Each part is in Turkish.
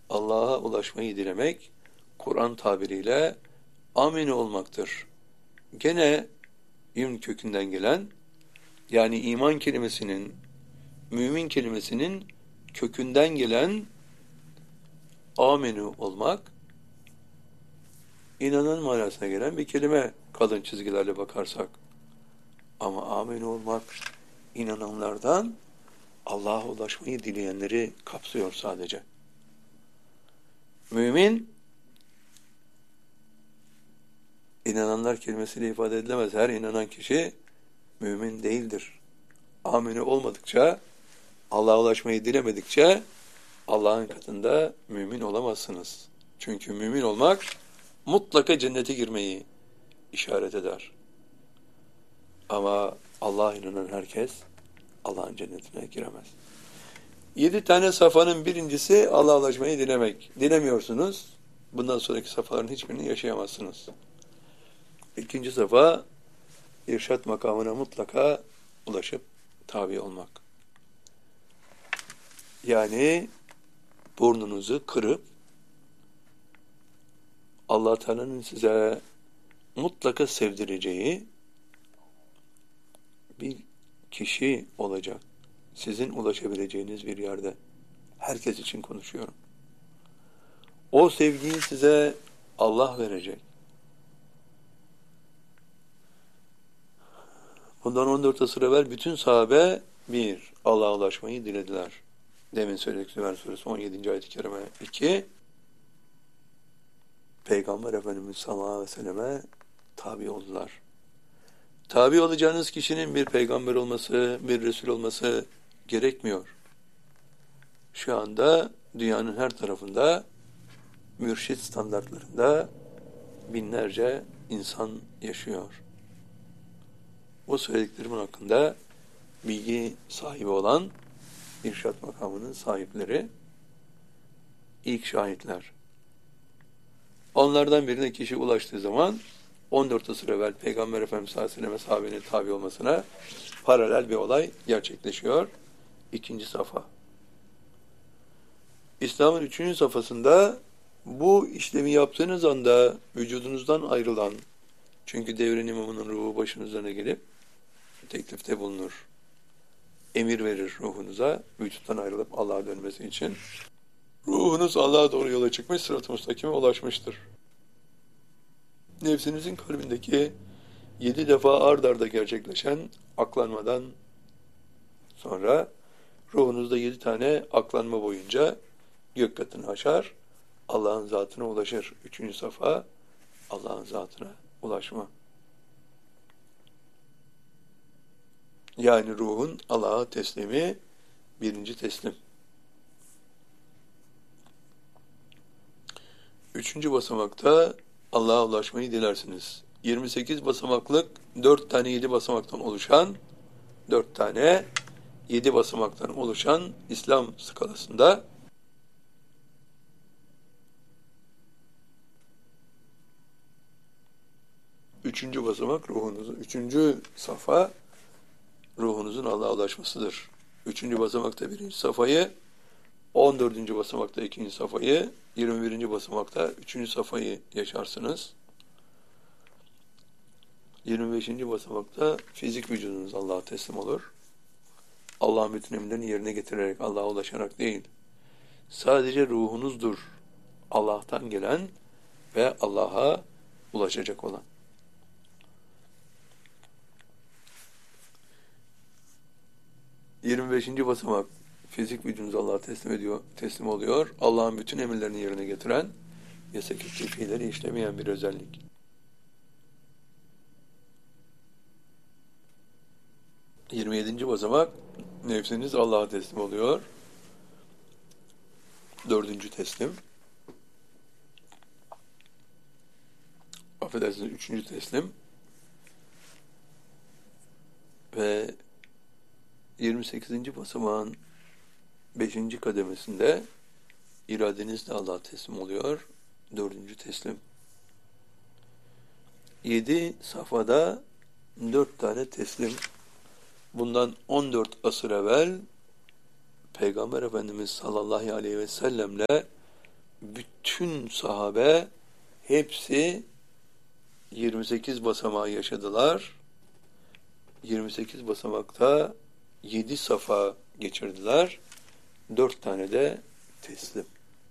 Allah'a ulaşmayı dilemek, Kur'an tabiriyle amin olmaktır. Gene yün kökünden gelen, yani iman kelimesinin, mümin kelimesinin kökünden gelen aminu olmak, inanan manasına gelen bir kelime kalın çizgilerle bakarsak. Ama aminu olmak, inananlardan Allah'a ulaşmayı dileyenleri kapsıyor sadece. Mümin, inananlar kelimesiyle ifade edilemez. Her inanan kişi mümin değildir. Aminu olmadıkça, Allah'a ulaşmayı dilemedikçe Allah'ın katında mümin olamazsınız. Çünkü mümin olmak mutlaka cennete girmeyi işaret eder. Ama Allah'a inanan herkes Allah'ın cennetine giremez. 7 tane safanın birincisi Allah'a ulaşmayı dilemek. Dilemiyorsunuz. Bundan sonraki safaların hiçbirini yaşayamazsınız. İkinci safa, irşat makamına mutlaka ulaşıp tabi olmak. Yani burnunuzu kırıp Allah Teala'nın size mutlaka sevdireceği bir kişi olacak. Sizin ulaşabileceğiniz bir yerde. Herkes için konuşuyorum. O sevgiyi size Allah verecek. Bundan 14 asır evvel bütün sahabe Allah'a ulaşmayı dilediler. Demin söyledik Zümer Suresi 17. ayet-i kerime 2. Peygamber Efendimiz sallallahu aleyhi ve selleme tabi oldular. Tabi olacağınız kişinin bir peygamber olması, bir Resul olması gerekmiyor. Şu anda dünyanın her tarafında mürşit standartlarında binlerce insan yaşıyor. Bu söylediklerimin hakkında bilgi sahibi olan irşat makamının sahipleri ilk şahitler. Onlardan birine kişi ulaştığı zaman 14 asır evvel Peygamber Efendimiz sallallahu aleyhi ve sellem sahabenin tabi olmasına paralel bir olay gerçekleşiyor. İkinci safa. İslam'ın 3. safhasında bu işlemi yaptığınız anda vücudunuzdan ayrılan, çünkü devrin imamının ruhu başının üzerine gelip teklifte bulunur. Emir verir ruhunuza, vücuttan ayrılıp Allah'a dönmesi için. Ruhunuz Allah'a doğru yola çıkmış, sırat-ı müstakime ulaşmıştır. Nefsinizin kalbindeki 7 defa ard arda gerçekleşen aklanmadan sonra ruhunuzda 7 tane aklanma boyunca gök katını aşar, Allah'ın zatına ulaşır. 3. safa Allah'ın zatına ulaşma. Yani ruhun Allah'a teslimi 1. teslim. 3. basamakta Allah'a ulaşmayı dilersiniz. 28 basamaklık 4 tane 7 basamaktan oluşan 4 tane 7 basamaktan oluşan İslam skalasında üçüncü basamak ruhunuzun, 3. safa ruhunuzun Allah'a ulaşmasıdır. 3. basamakta 1. safayı, 14. basamakta 2. safayı, 21. basamakta 3. safayı yaşarsınız. 25. basamakta fizik vücudunuz Allah'a teslim olur. Allah'ın bütün emirlerini yerine getirerek, Allah'a ulaşarak değil. Sadece ruhunuzdur Allah'tan gelen ve Allah'a ulaşacak olan. 25. basamak fizik vücudunuz Allah'a teslim oluyor. Allah'ın bütün emirlerini yerine getiren ve 8 fiilleri işlemeyen bir özellik. 27. basamak nefsiniz Allah'a teslim oluyor. 4. teslim. Affedersiniz 3. teslim. Ve 28. basamağın 5. kademesinde iradeniz de Allah'a teslim oluyor. 4. teslim. 7 safhada 4 tane teslim. Bundan 14 asır evvel Peygamber Efendimiz sallallahu aleyhi ve sellemle bütün sahabe hepsi 28 basamağı yaşadılar. 28 basamakta 7 safa geçirdiler. 4 tane de teslim.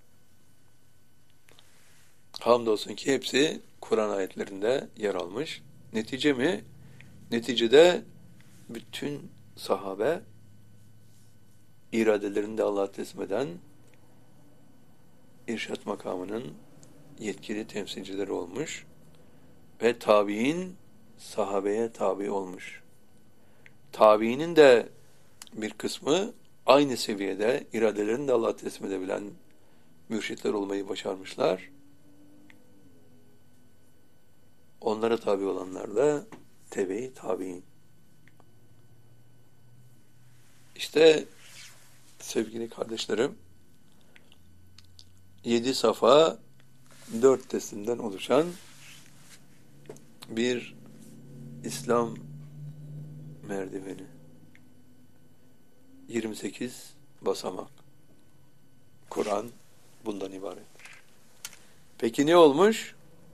Hamdolsun ki hepsi Kur'an ayetlerinde yer almış. Netice mi? Neticede bütün sahabe iradelerini de Allah'a teslim eden irşat makamının yetkili temsilcileri olmuş ve tabi'in sahabeye tabi olmuş. Tabi'inin de bir kısmı aynı seviyede iradelerini de Allah'a teslim edebilen mürşitler olmayı başarmışlar. Onlara tabi olanlar da tebe-i tabi'in. İşte sevgili kardeşlerim, 7 safa 4 teslimden oluşan bir İslam merdiveni. 28 basamak. Kur'an bundan ibaret. Peki ne olmuş?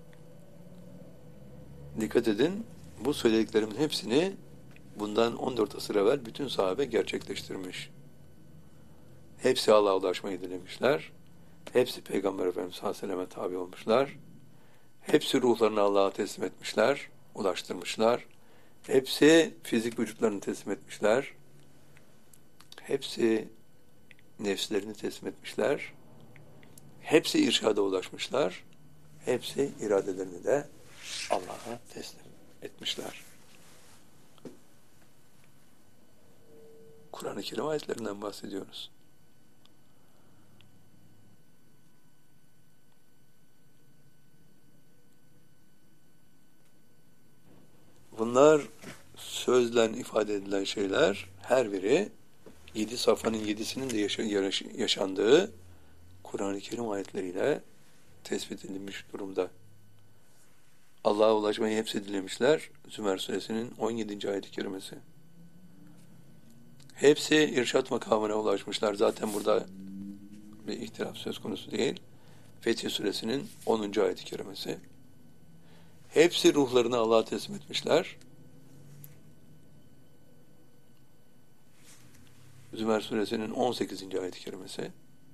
Dikkat edin, bu söylediklerimin hepsini bundan 14 asır evvel bütün sahabe gerçekleştirmiş. Hepsi Allah'a ulaşmayı dilemişler. Hepsi Peygamber Efendimiz sallallahu aleyhi ve selleme tabi olmuşlar. Hepsi ruhlarını Allah'a teslim etmişler, ulaştırmışlar. Hepsi fizik vücutlarını teslim etmişler. Hepsi nefslerini teslim etmişler. Hepsi irşada ulaşmışlar. Hepsi iradelerini de Allah'a teslim etmişler. Kur'an-ı Kerim ayetlerinden bahsediyoruz. Bunlar sözle ifade edilen şeyler, her biri 7 safhanın 7'sinin de yaşandığı Kur'an-ı Kerim ayetleriyle tespit edilmiş durumda. Allah'a ulaşmayı hepsi dilemişler. Zümer suresinin 17. ayet-i kerimesi. Hepsi irşat makamına ulaşmışlar. Zaten burada bir ihtilaf söz konusu değil. Fetih suresinin 10. ayet-i kerimesi. Hepsi ruhlarını Allah'a teslim etmişler. Zümer suresinin 18. ayet-i kerimesi.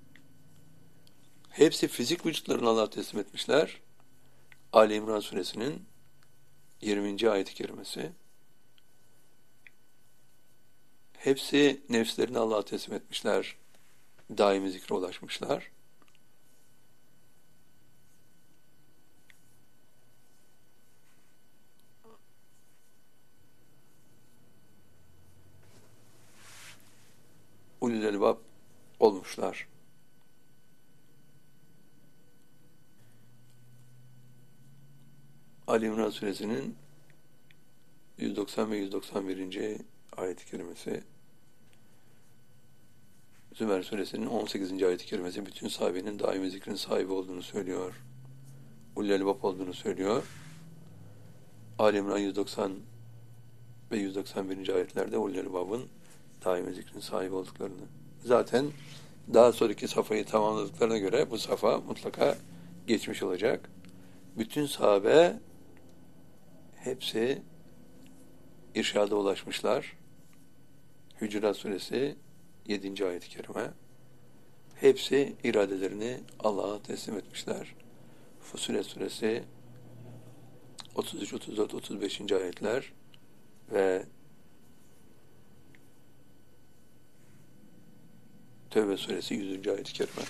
Hepsi fizik vücutlarını Allah'a teslim etmişler. Ali İmran suresinin 20. ayet-i kerimesi. Hepsi nefslerini Allah'a teslim etmişler. Daimi zikre ulaşmışlar. Ulul elbab olmuşlar. Ali İmran suresinin 190 ve 191. ayet-i kerimesi, Zümer suresinin 18. ayet-i kerimesi bütün sahabenin daimi zikrin sahibi olduğunu söylüyor. Ulul elbab olduğunu söylüyor. Ali İmran 190 ve 191. ayetlerde ulul elbabın daimi zikrin sahibi olduklarını. Zaten daha sonraki safhayı tamamladıklarına göre bu safa mutlaka geçmiş olacak. Bütün sahabe hepsi irşada ulaşmışlar. Hücurat suresi 7. ayet-i kerime. Hepsi iradelerini Allah'a teslim etmişler. Fussilet suresi 33, 34, 35. ayetler ve Tevbe suresi 100. ayet-i kerime.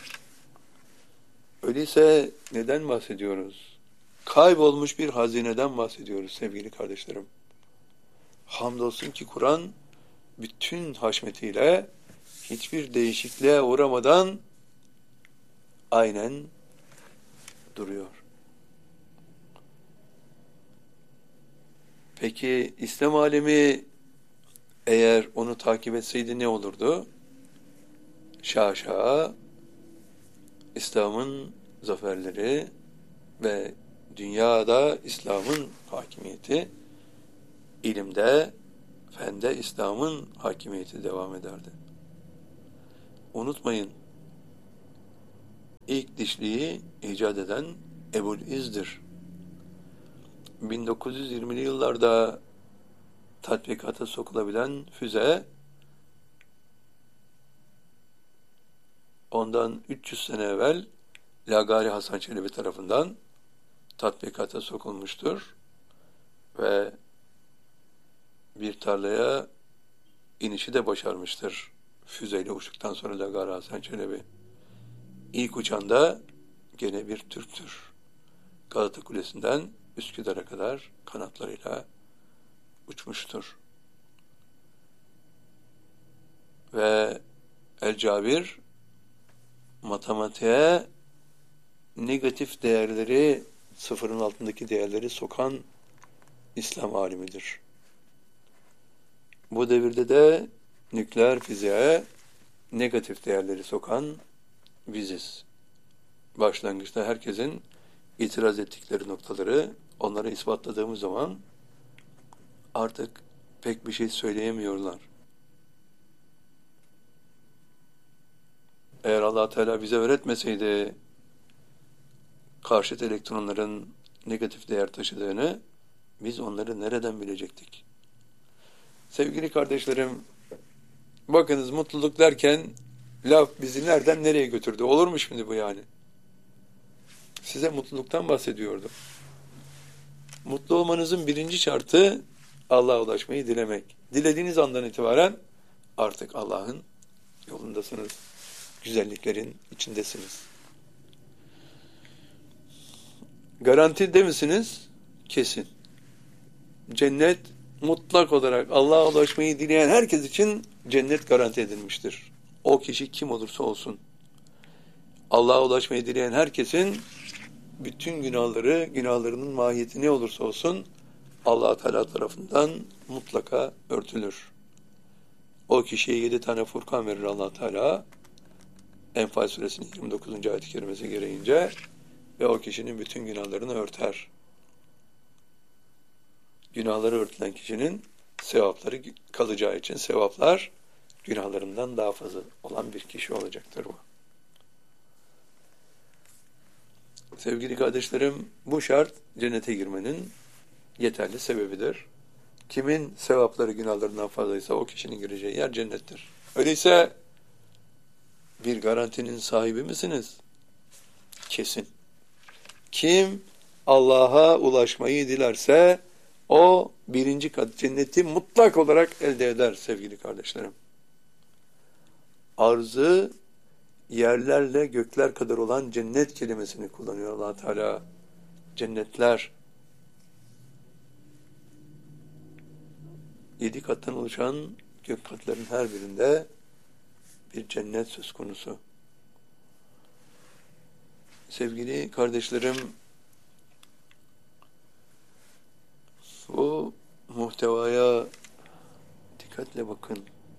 Öyleyse neden bahsediyoruz? Kaybolmuş bir hazineden bahsediyoruz sevgili kardeşlerim. Hamdolsun ki Kur'an bütün haşmetiyle hiçbir değişikliğe uğramadan aynen duruyor. Peki İslam alemi eğer onu takip etseydi ne olurdu? Şaşa İslam'ın zaferleri ve dünyada İslam'ın hakimiyeti, ilimde, fende İslam'ın hakimiyeti devam ederdi. Unutmayın, ilk dişliği icat eden Ebu'l-İz'dir. 1920'li yıllarda tatbikata sokulabilen füze ondan 300 sene evvel Lagari Hasan Çelebi tarafından tatbikata sokulmuştur ve bir tarlaya inişi de başarmıştır. Füzeyle uçtuktan sonra Lagari Hasan Çelebi. İlk uçan da gene bir Türktür. Galata Kulesi'nden Üsküdar'a kadar kanatlarıyla uçmuştur. Ve El-Cabir matematiğe negatif değerleri, sıfırın altındaki değerleri sokan İslam alimidir. Bu devirde de nükleer fiziğe negatif değerleri sokan biziz. Başlangıçta herkesin itiraz ettikleri noktaları onlara ispatladığımız zaman artık pek bir şey söyleyemiyorlar. Eğer Allah Teala bize öğretmeseydi karşıt elektronların negatif değer taşıdığını biz onları nereden bilecektik? Sevgili kardeşlerim, bakınız mutluluk derken laf bizi nereden nereye götürdü? Olur mu şimdi bu yani? Size mutluluktan bahsediyordum. Mutlu olmanızın birinci şartı Allah'a ulaşmayı dilemek. Dilediğiniz andan itibaren artık Allah'ın yolundasınız. Güzelliklerin içindesiniz. Garantide misiniz? Kesin. Cennet mutlak olarak Allah'a ulaşmayı dileyen herkes için cennet garanti edilmiştir. O kişi kim olursa olsun. Allah'a ulaşmayı dileyen herkesin bütün günahlarının mahiyeti ne olursa olsun Allah Teala tarafından mutlaka örtülür. O kişiye 7 tane Furkan verir Allah Teala. Enfal suresinin 29. ayet-i kerimesi gereğince ve o kişinin bütün günahlarını örter. Günahları örtülen kişinin sevapları kalacağı için sevaplar günahlarından daha fazla olan bir kişi olacaktır bu. Sevgili kardeşlerim, bu şart cennete girmenin yeterli sebebidir. Kimin sevapları günahlarından fazlaysa o kişinin gireceği yer cennettir. Öyleyse bir garantinin sahibi misiniz? Kesin. Kim Allah'a ulaşmayı dilerse o birinci kat cenneti mutlak olarak elde eder sevgili kardeşlerim. Arzı yerlerle gökler kadar olan cennet kelimesini kullanıyor Allah Teala. Cennetler 7 kattan oluşan gök katların her birinde bir cennet söz konusu. Sevgili kardeşlerim, bu muhtevaya dikkatle bakın.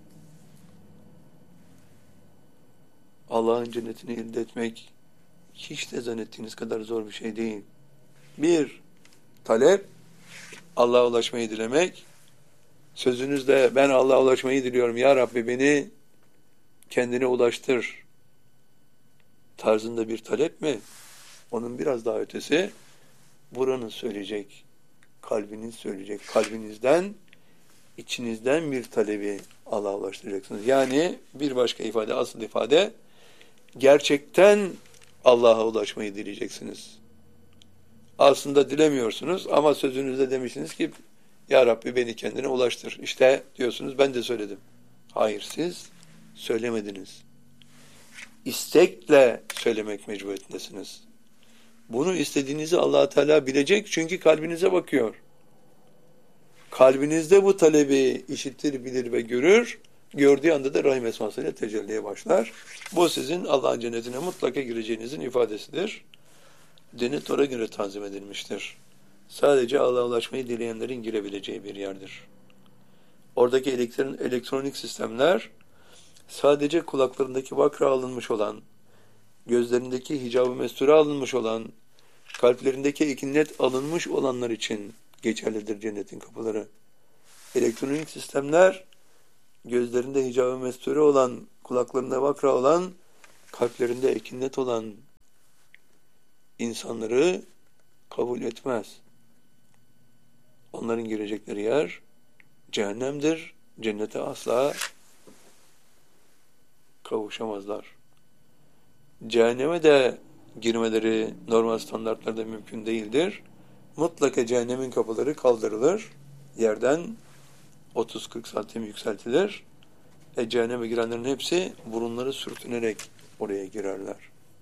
Allah'ın cennetini elde etmek hiç de zannettiğiniz kadar zor bir şey değil. Bir, talep, Allah'a ulaşmayı dilemek. Sözünüzde ben Allah'a ulaşmayı diliyorum. Ya Rabbi beni kendine ulaştır tarzında bir talep mi? Onun biraz daha ötesi, buranın söyleyecek, kalbinin söyleyecek. Kalbinizden, içinizden bir talebi Allah'a ulaştıracaksınız. Yani bir başka ifade, asıl ifade, gerçekten Allah'a ulaşmayı dileyeceksiniz. Aslında dilemiyorsunuz ama sözünüzde demişsiniz ki Ya Rabbi beni kendine ulaştır. İşte diyorsunuz ben de söyledim. Hayır siz söylemediniz. İstekle söylemek mecburiyetindesiniz. Bunu istediğinizi Allah Teala bilecek çünkü kalbinize bakıyor. Kalbinizde bu talebi işitir, bilir ve görür. Gördüğü anda da rahim esmasıyla tecelliye başlar. Bu sizin Allah'ın cennetine mutlaka gireceğinizin ifadesidir. Cennet ona göre tanzim edilmiştir. Sadece Allah'a ulaşmayı dileyenlerin girebileceği bir yerdir. Oradaki elektronik sistemler sadece kulaklarındaki vakra alınmış olan, gözlerindeki hicab-ı mesture alınmış olan, kalplerindeki ekinnet alınmış olanlar için geçerlidir cennetin kapıları. Elektronik sistemler gözlerinde hicab-ı mesture olan, kulaklarında vakra olan, kalplerinde ekinnet olan insanları kabul etmez. Onların girecekleri yer cehennemdir. Cennete asla kavuşamazlar. Cehenneme de girmeleri normal standartlarda mümkün değildir. Mutlaka cehennemin kapıları kaldırılır. Yerden 30-40 santim yükseltilir. Cehenneme girenlerin hepsi burunları sürtünerek oraya girerler.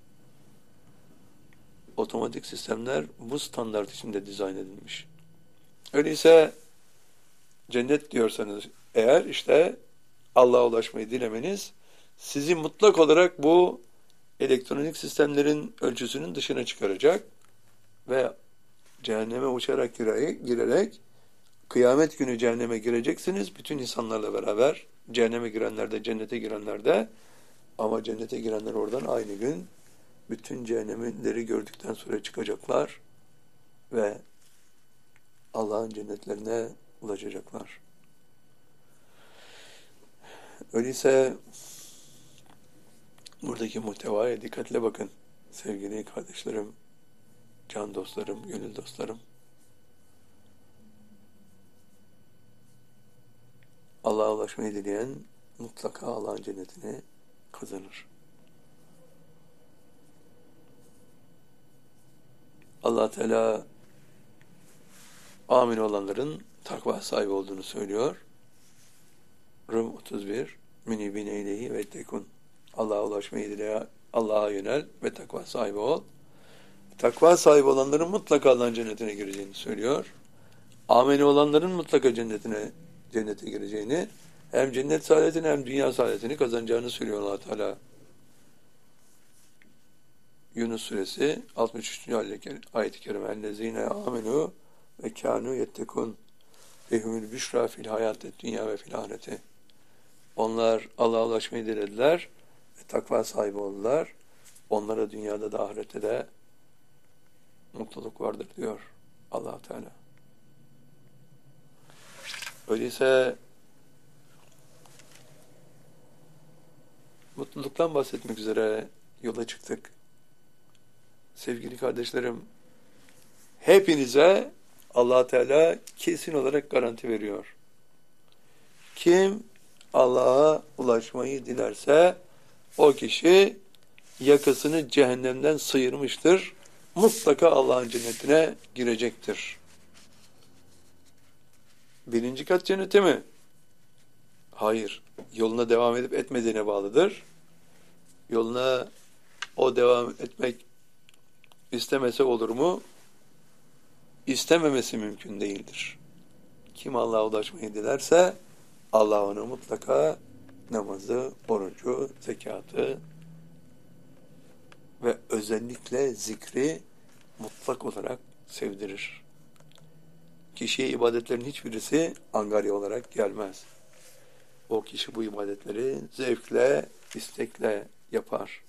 Otomatik sistemler bu standart içinde dizayn edilmiş. Öyleyse cennet diyorsanız eğer işte Allah'a ulaşmayı dilemeniz sizi mutlak olarak bu elektronik sistemlerin ölçüsünün dışına çıkaracak ve cehenneme uçarak girerek kıyamet günü cehenneme gireceksiniz bütün insanlarla beraber. Cehenneme girenler de cennete girenler de, ama cennete girenler oradan aynı gün bütün cehennemleri gördükten sonra çıkacaklar ve Allah'ın cennetlerine ulaşacaklar. Öyleyse buradaki muhtevaya dikkatle bakın sevgili kardeşlerim, can dostlarım, gönül dostlarım. Allah'a ulaşmayı dileyen mutlaka Allah'ın cennetini kazanır. Allah Teala amin olanların takva sahibi olduğunu söylüyor. Rum 31 Münibine ileyhi ve tekun. Allah'a ulaşmayı dile, Allah'a yönel ve takva sahibi ol. Takva sahibi olanların mutlaka Allah'ın cennetine gireceğini söylüyor. Ameli olanların mutlaka cennete gireceğini, hem cennet saadetini hem dünya saadetini kazanacağını söylüyor Allah Teala. Yunus suresi 63. ayet-i kerime. Ellezine amenu ve kanu yettekun lehumul büşra fil hayatet dünya ve fil ahireti. Onlar Allah'a ulaşmayı dilediler ve takva sahibi oldular. Onlara dünyada da ahirette de mutluluk vardır diyor Allah Teala. Öyleyse mutluluktan bahsetmek üzere yola çıktık. Sevgili kardeşlerim, hepinize Allah Teala kesin olarak garanti veriyor. Kim Allah'a ulaşmayı dilerse o kişi yakasını cehennemden sıyırmıştır. Mutlaka Allah'ın cennetine girecektir. Birinci kat cennete mi? Hayır. Yoluna devam edip etmediğine bağlıdır. Yoluna o devam etmek istemese olur mu? İstememesi mümkün değildir. Kim Allah'a ulaşmayı dilerse Allah onu mutlaka namazı, orucu, zekatı ve özellikle zikri mutlak olarak sevdirir. Kişiye ibadetlerin hiçbirisi angarya olarak gelmez. O kişi bu ibadetleri zevkle, istekle yapar.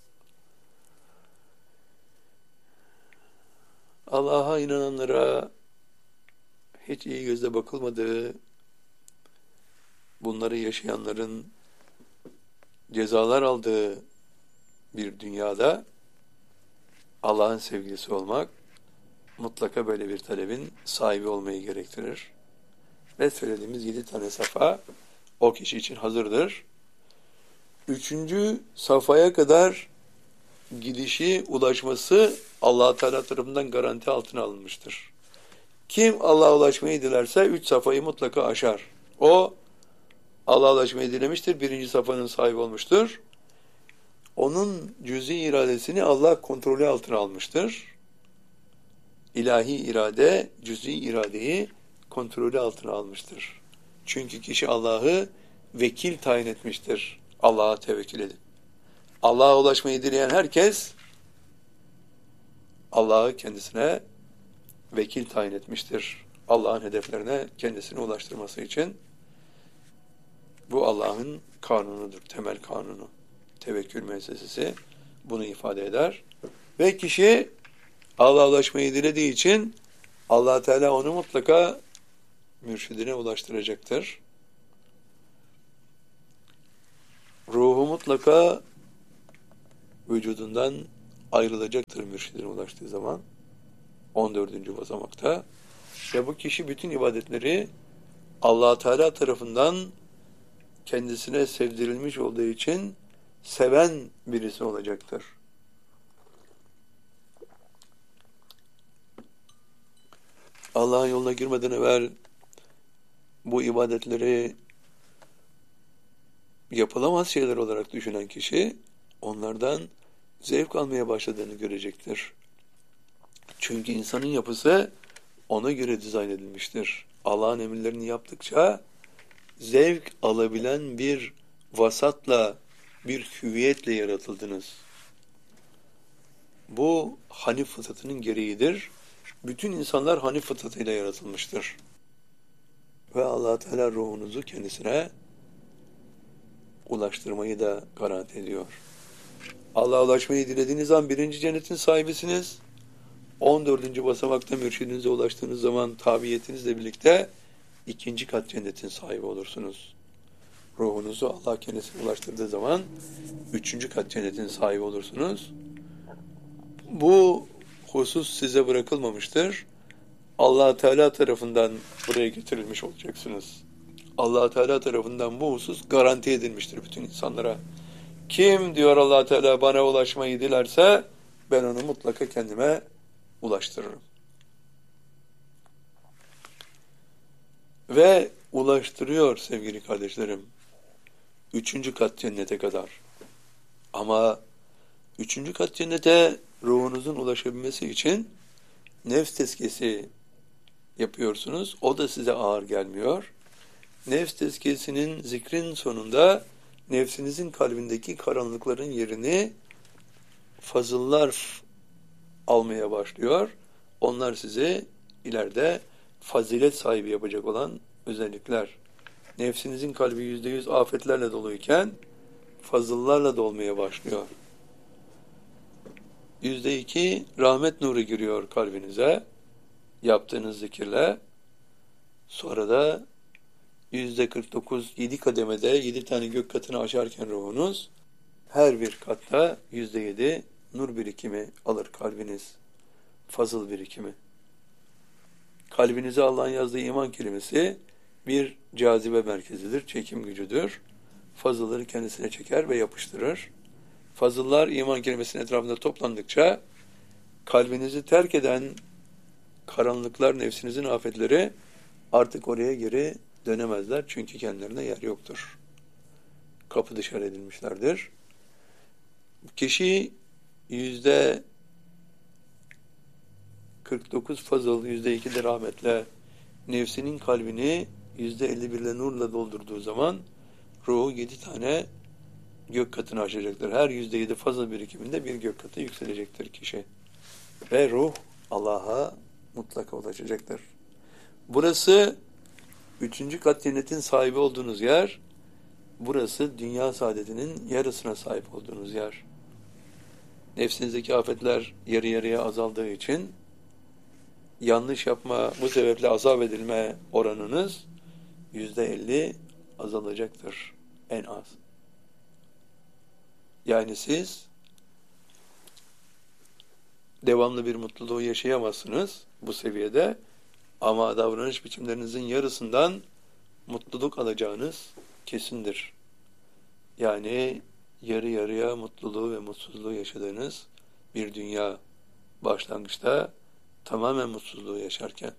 Allah'a inananlara hiç iyi gözle bakılmadığı, bunları yaşayanların cezalar aldığı bir dünyada Allah'ın sevgilisi olmak mutlaka böyle bir talebin sahibi olmayı gerektirir. Ve söylediğimiz 7 tane safa o kişi için hazırdır. 3. safhaya kadar gidişi, ulaşması Allah Teala tarafından garanti altına alınmıştır. Kim Allah'a ulaşmayı dilerse 3 safhayı mutlaka aşar. O Allah'a ulaşmayı dilemiştir. 1. safhanın sahibi olmuştur. Onun cüz'i iradesini Allah kontrolü altına almıştır. İlahi irade, cüz'i iradeyi kontrolü altına almıştır. Çünkü kişi Allah'ı vekil tayin etmiştir. Allah'a tevekkül edip. Allah'a ulaşmayı dileyen herkes Allah'ı kendisine vekil tayin etmiştir. Allah'ın hedeflerine kendisini ulaştırması için. Bu Allah'ın kanunudur, temel kanunu. Tevekkül müessesesi bunu ifade eder. Ve kişi Allah'a ulaşmayı dilediği için Allah Teala onu mutlaka mürşidine ulaştıracaktır. Ruhu mutlaka vücudundan ayrılacaktır mürşidine ulaştığı zaman 14. basamakta ve bu kişi bütün ibadetleri Allah Teala tarafından kendisine sevdirilmiş olduğu için seven birisi olacaktır. Allah'ın yoluna girmeden evvel bu ibadetleri yapılamaz şeyler olarak düşünen kişi onlardan zevk almaya başladığını görecektir. Çünkü insanın yapısı ona göre dizayn edilmiştir. Allah'ın emirlerini yaptıkça zevk alabilen bir vasatla, bir hüviyetle yaratıldınız. Bu hanif fıtratının gereğidir. Bütün insanlar hanif fıtratıyla yaratılmıştır. Ve Allah Teala ruhunuzu kendisine ulaştırmayı da garanti ediyor. Allah'a ulaşmayı dilediğiniz an birinci cennetin sahibisiniz. 14. basamakta mürşidinize ulaştığınız zaman tabiyetinizle birlikte ikinci kat cennetin sahibi olursunuz. Ruhunuzu Allah kendisine ulaştırdığı zaman üçüncü kat cennetin sahibi olursunuz. Bu husus size bırakılmamıştır. Allah Teala tarafından buraya getirilmiş olacaksınız. Allah Teala tarafından bu husus garanti edilmiştir bütün insanlara. Kim diyor Allah Teala bana ulaşmayı dilerse ben onu mutlaka kendime ulaştırırım. Ve ulaştırıyor sevgili kardeşlerim. Üçüncü kat cennete kadar. Ama üçüncü kat cennete ruhunuzun ulaşabilmesi için nefs tezkiyesi yapıyorsunuz. O da size ağır gelmiyor. Nefs tezkiyesinin zikrin sonunda nefsinizin kalbindeki karanlıkların yerini fazıllar almaya başlıyor. Onlar sizi ileride fazilet sahibi yapacak olan özellikler. Nefsinizin kalbi %100 afetlerle doluyken fazıllarla dolmaya başlıyor. %2 rahmet nuru giriyor kalbinize yaptığınız zikirle. Sonra da %49 7 kademede 7 tane gök katını aşarken ruhunuz her bir katta %7 nur birikimi alır kalbiniz. Fazıl birikimi. Kalbinize Allah'ın yazdığı iman kelimesi bir cazibe merkezidir, çekim gücüdür. Fazılları kendisine çeker ve yapıştırır. Fazıllar iman kelimesinin etrafında toplandıkça kalbinizi terk eden karanlıklar, nefsinizin afetleri artık oraya geri dönemezler. Çünkü kendilerine yer yoktur. Kapı dışarı edilmişlerdir. Kişi %49 fazıl, %2 de rahmetle nefsinin kalbini %51 ile nurla doldurduğu zaman ruhu 7 tane gök katını aşacaktır. Her %7 fazıl birikiminde bir gök katı yükselecektir kişi. Ve ruh Allah'a mutlaka ulaşacaktır. Burası 3. kat cennetin sahibi olduğunuz yer. Burası dünya saadetinin yarısına sahip olduğunuz yer. Nefsinizdeki afetler yarı yarıya azaldığı için yanlış yapma, bu sebeple azap edilme oranınız %50 azalacaktır en az. Yani siz devamlı bir mutluluğu yaşayamazsınız bu seviyede ama davranış biçimlerinizin yarısından mutluluk alacağınız kesindir. Yani yarı yarıya mutluluğu ve mutsuzluğu yaşadığınız bir dünya başlangıçta tamamen mutsuzluğu yaşarken.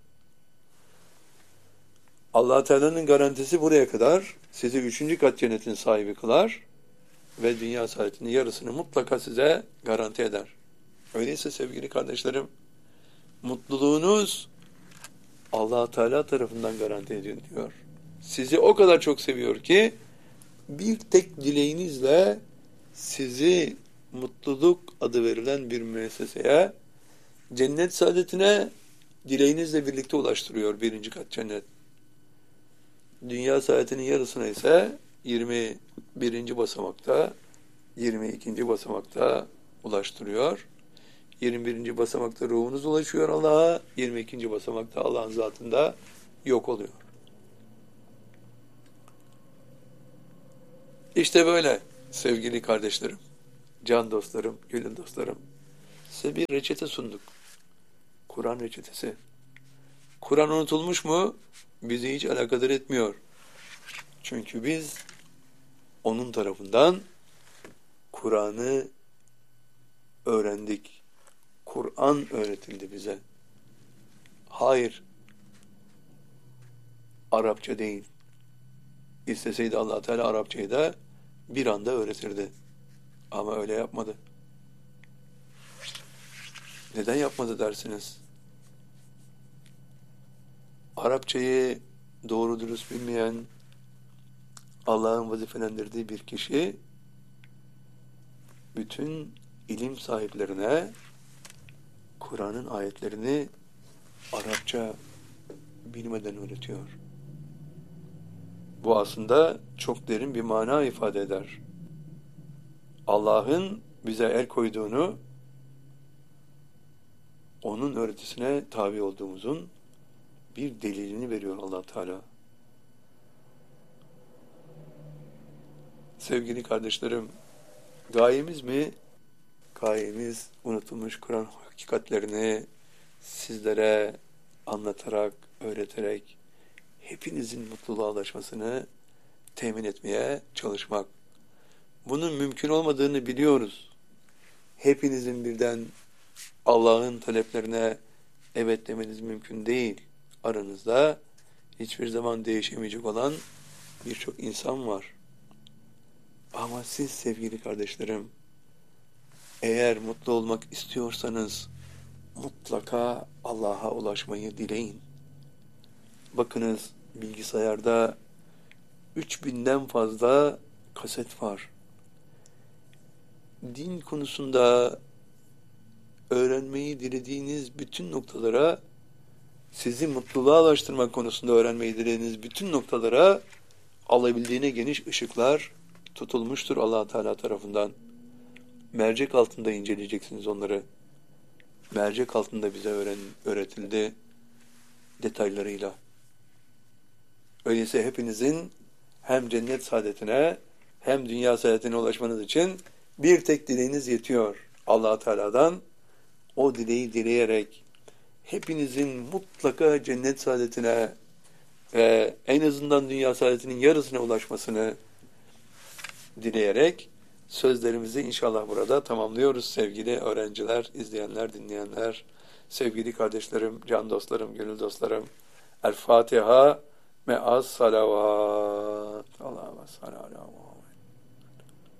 Allah Teala'nın garantisi buraya kadar sizi 3. kat cennetin sahibi kılar ve dünya saadetinin yarısını mutlaka size garanti eder. Öyleyse sevgili kardeşlerim, mutluluğunuz Allah Teala tarafından garanti ediliyor. Sizi o kadar çok seviyor ki bir tek dileğinizle sizi mutluluk adı verilen bir müesseseye, cennet saadetine dileğinizle birlikte ulaştırıyor 1. kat cennet. Dünya saadetinin yarısına ise 21. basamakta, 22. basamakta ulaştırıyor. 21. basamakta ruhunuz ulaşıyor Allah'a, 22. basamakta Allah'ın zatında yok oluyor. İşte böyle sevgili kardeşlerim, can dostlarım, gönül dostlarım. Size bir reçete sunduk. Kur'an reçetesi. Kur'an unutulmuş mu? Bizi hiç alakadar etmiyor. Çünkü biz onun tarafından Kur'an'ı öğrendik. Kur'an öğretildi bize. Hayır, Arapça değil. İsteseydi Allah Teala Arapçayı da bir anda öğretirdi. Ama öyle yapmadı. Neden yapmadı dersiniz? Arapçayı doğru dürüst bilmeyen, Allah'ın vazifelendirdiği bir kişi bütün ilim sahiplerine Kur'an'ın ayetlerini Arapça bilmeden öğretiyor. Bu aslında çok derin bir mana ifade eder. Allah'ın bize el koyduğunu, onun öğretisine tabi olduğumuzun bir delilini veriyor Allah Teala. Sevgili kardeşlerim, gayemiz mi? Gayemiz unutulmuş Kur'an hakikatlerini sizlere anlatarak, öğreterek hepinizin mutluluğa ulaşmasını temin etmeye çalışmak. Bunun mümkün olmadığını biliyoruz. Hepinizin birden Allah'ın taleplerine evet demeniz mümkün değil. Aranızda hiçbir zaman değişemeyecek olan birçok insan var. Ama siz sevgili kardeşlerim, eğer mutlu olmak istiyorsanız mutlaka Allah'a ulaşmayı dileyin. Bakınız, bilgisayarda 3000'den fazla kaset var. Din konusunda öğrenmeyi dilediğiniz bütün noktalara, sizi mutluluğa ulaştırmak konusunda öğrenmeyi dilediğiniz bütün noktalara alabildiğine geniş ışıklar tutulmuştur Allah Teala tarafından. Mercek altında inceleyeceksiniz onları. Mercek altında bize öğretildi detaylarıyla. Öyleyse hepinizin hem cennet saadetine hem dünya saadetine ulaşmanız için bir tek dileğiniz yetiyor. Allah Teala'dan o dileği dileyerek hepinizin mutlaka cennet saadetine ve en azından dünya saadetinin yarısına ulaşmasını dileyerek sözlerimizi inşallah burada tamamlıyoruz sevgili öğrenciler, izleyenler, dinleyenler, sevgili kardeşlerim, can dostlarım, gönül dostlarım. El Fatiha me'as salavat. Allah'a sallallahu